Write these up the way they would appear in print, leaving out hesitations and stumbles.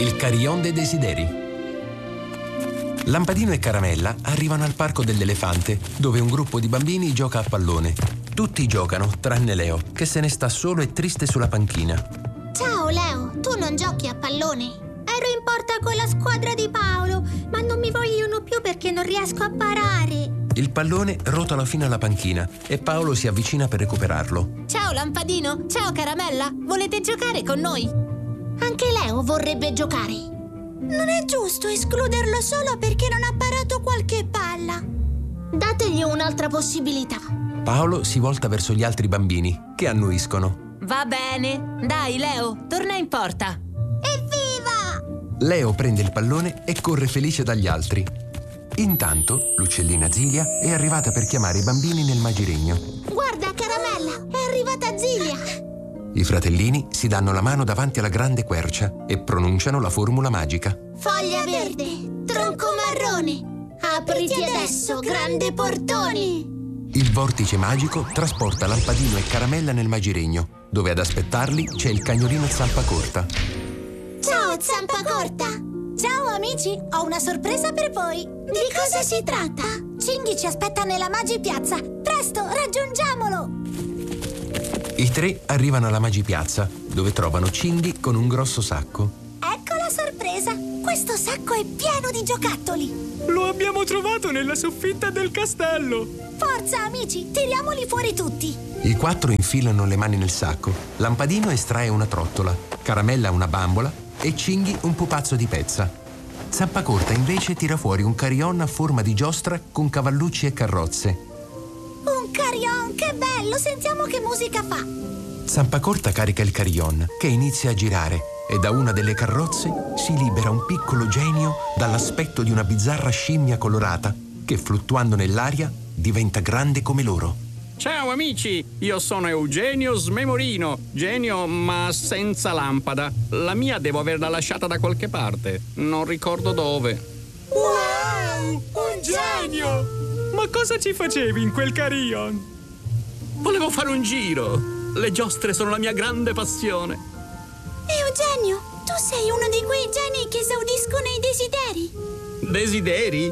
Il carillon dei desideri. Lampadino e Caramella arrivano al parco dell'elefante, dove un gruppo di bambini gioca a pallone. Tutti giocano, tranne Leo, che se ne sta solo e triste sulla panchina. Ciao Leo, tu non giochi a pallone? Ero in porta con la squadra di Paolo, ma non mi vogliono più perché non riesco a parare. Il pallone rotola fino alla panchina e Paolo si avvicina per recuperarlo. Ciao Lampadino, ciao Caramella, volete giocare con noi? Anche Leo vorrebbe giocare. Non è giusto escluderlo solo perché non ha parato qualche palla. Dategli un'altra possibilità. Paolo si volta verso gli altri bambini, che annuiscono. Va bene, dai Leo, torna in porta. Evviva! Leo prende il pallone e corre felice dagli altri. Intanto, l'uccellina Zilia è arrivata per chiamare i bambini nel magiregno. Guarda Caramella, è arrivata Zilia! I fratellini si danno la mano davanti alla grande quercia e pronunciano la formula magica. Foglia verde, tronco marrone, apriti adesso, grande portone! Il vortice magico trasporta Lampadino e Caramella nel magiregno, dove ad aspettarli c'è il cagnolino Zampacorta. Ciao Zampacorta! Ciao amici, ho una sorpresa per voi! Di cosa si tratta? Cinghi ci aspetta nella Magi Piazza! Presto, raggiungiamolo! I tre arrivano alla Magi Piazza, dove trovano Cindy con un grosso sacco. Ecco la sorpresa! Questo sacco è pieno di giocattoli! Lo abbiamo trovato nella soffitta del castello! Forza amici, tiriamoli fuori tutti! I quattro infilano le mani nel sacco. Lampadino estrae una trottola, Caramella una bambola e Cinghi un pupazzo di pezza. Zampacorta invece tira fuori un carillon a forma di giostra con cavallucci e carrozze. Un carillon, che bello! Sentiamo che musica fa! Zampacorta carica il carillon, che inizia a girare, e da una delle carrozze si libera un piccolo genio dall'aspetto di una bizzarra scimmia colorata che, fluttuando nell'aria, diventa grande come loro. Ciao amici, io sono Eugenio Smemorino, genio ma senza lampada. La mia devo averla lasciata da qualche parte, non ricordo dove. Wow, un genio! Ma cosa ci facevi in quel carillon? Volevo fare un giro. Le giostre sono la mia grande passione. Eugenio, tu sei uno di quei geni che esaudiscono i desideri. Desideri?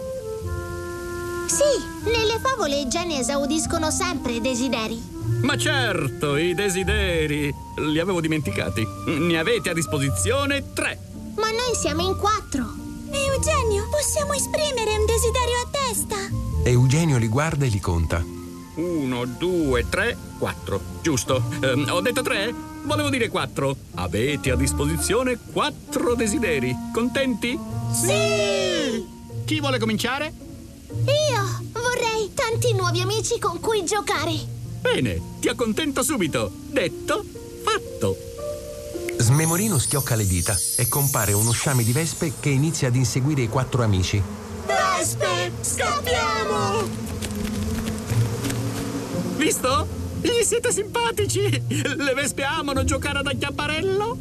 Sì, nelle favole i geni esaudiscono sempre i desideri. Ma certo, i desideri. Li avevo dimenticati. Ne avete a disposizione 3. Ma noi siamo in 4. Eugenio, possiamo esprimere un desiderio a testa. Eugenio li guarda e li conta. 1, 2, 3, 4. Giusto. Ho detto 3? Volevo dire 4. Avete a disposizione 4 desideri. Contenti? Sì! Chi vuole cominciare? Io vorrei tanti nuovi amici con cui giocare. Bene, ti accontento subito. Detto, fatto. Smemorino schiocca le dita e compare uno sciame di vespe che inizia ad inseguire i 4 amici. Vespe, scappiamo! Visto? Gli siete simpatici. Le vespe amano giocare ad acchiapparello.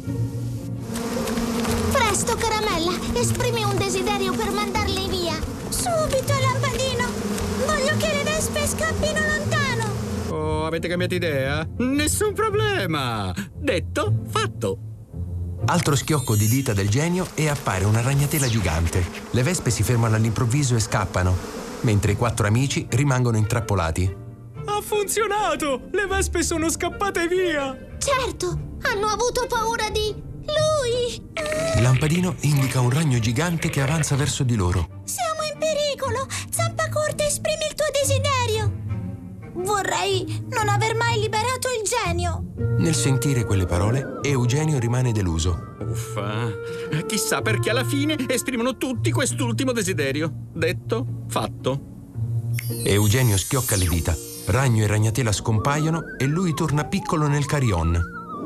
Presto, Caramella, esprimi un desiderio per mandarli via. Subito, Lampadino. Voglio che le vespe scappino lontano. Oh, avete cambiato idea? Nessun problema. Detto, fatto. Altro schiocco di dita del genio e appare una ragnatela gigante. Le vespe si fermano all'improvviso e scappano, mentre i 4 amici rimangono intrappolati. Ha funzionato! Le vespe sono scappate via! Certo, hanno avuto paura di lui. Lampadino indica un ragno gigante che avanza verso di loro. Siamo in pericolo. Zampacorta, esprimi il tuo desiderio. Vorrei non aver mai liberato il genio. Nel sentire quelle parole, Eugenio rimane deluso. Uffa, chissà perché alla fine esprimono tutti quest'ultimo desiderio. Detto, fatto. Eugenio schiocca le dita. Ragno e ragnatela scompaiono e lui torna piccolo nel carillon.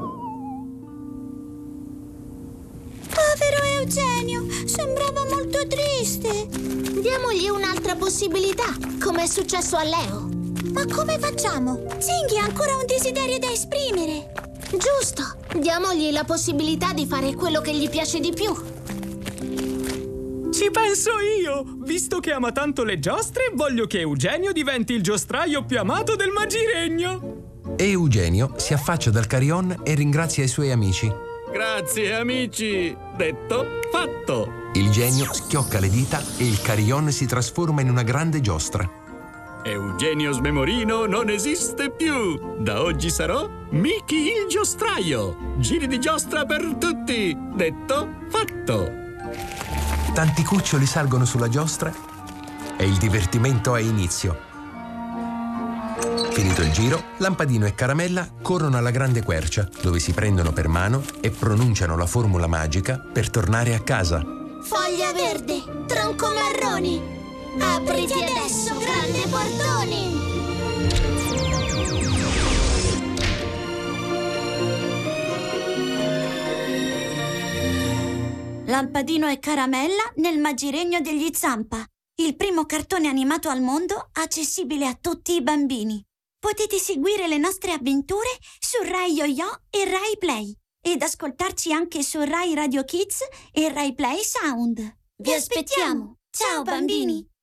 Povero Eugenio, sembrava molto triste. Diamogli un'altra possibilità, come è successo a Leo. Ma come facciamo? Cinghi ha ancora un desiderio da esprimere. Giusto, diamogli la possibilità di fare quello che gli piace di più. Ci penso io! Visto che ama tanto le giostre, voglio che Eugenio diventi il giostraio più amato del magiregno! E Eugenio si affaccia dal carillon e ringrazia i suoi amici. Grazie, amici. Detto, fatto. Il genio schiocca le dita e il carillon si trasforma in una grande giostra. Eugenio Smemorino non esiste più. Da oggi sarò Mickey il giostraio. Giri di giostra per tutti. Detto, fatto. Tanti cuccioli salgono sulla giostra e il divertimento ha inizio. Finito il giro, Lampadino e Caramella corrono alla grande quercia, dove si prendono per mano e pronunciano la formula magica per tornare a casa. Foglia verde, tronco marroni, apriti adesso, grande portoni! Lampadino e Caramella nel Magiregno degli Zampa, il primo cartone animato al mondo accessibile a tutti i bambini. Potete seguire le nostre avventure su Rai Yo-Yo e Rai Play ed ascoltarci anche su Rai Radio Kids e Rai Play Sound. Vi aspettiamo! Ciao bambini!